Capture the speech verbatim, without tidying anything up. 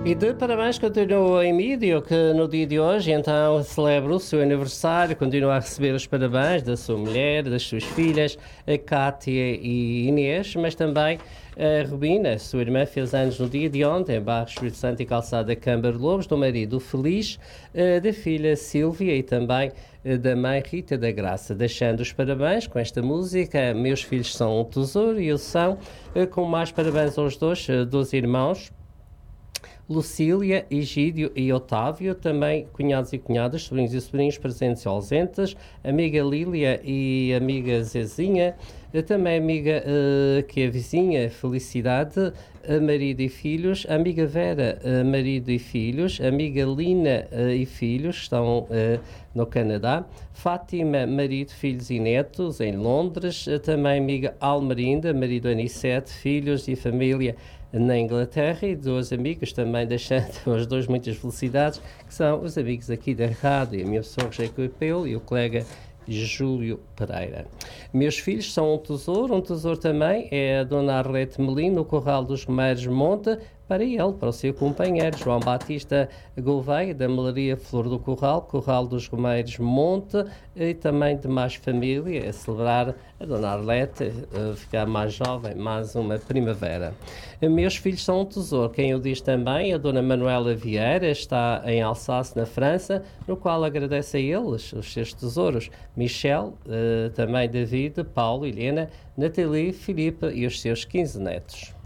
E de parabéns continua o Emílio, que no dia de hoje então celebra o seu aniversário, continua a receber os parabéns da sua mulher, das suas filhas, a Cátia e Inês, mas também a Rubina, sua irmã, fez anos no dia de ontem, em Barros, Espírito Santo e Calçada Câmara de Lobos, do marido Feliz, da filha Sílvia e também da mãe Rita da Graça, deixando os parabéns com esta música. Meus filhos são um tesouro e eu são, com mais parabéns aos dois, dois irmãos, Lucília, Egídio e Otávio, também cunhados e cunhadas, sobrinhos e sobrinhos presentes e ausentes, amiga Lília e amiga Zezinha, também amiga uh, que é vizinha Felicidade, marido e filhos, amiga Vera, uh, marido e filhos, amiga Lina uh, e filhos, estão uh, no Canadá, Fátima, marido, filhos e netos, em Londres, uh, também amiga Almerinda, marido Anissete, filhos e família na Inglaterra, e dois amigos também deixando aos dois muitas felicidades, que são os amigos aqui da rádio, a minha pessoa Jacob Pelo e o colega Júlio Pereira. Meus filhos são um tesouro, um tesouro também é a Dona Arlete Melino, no Corral dos Romeiros Monte, para ele, para o seu companheiro João Batista Gouveia, da Melaria Flor do Corral, Corral dos Romeiros Monte, e também de mais família, a celebrar a Dona Arlete, a ficar mais jovem, mais uma primavera. Meus filhos são um tesouro, quem o diz também, a Dona Manuela Vieira, está em Alsáce, na França, no qual agradece a eles, os seus tesouros, Michel, também David, Paulo, Helena, Nathalie, Filipe e os seus quinze netos.